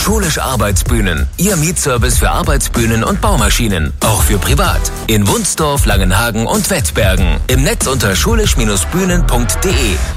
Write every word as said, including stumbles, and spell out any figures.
Schulisch Arbeitsbühnen. Ihr Mietservice für Arbeitsbühnen und Baumaschinen. Auch für privat. In Wunsdorf, Langenhagen und Wettbergen. Im Netz unter schulisch Bindestrich bühnen punkt de.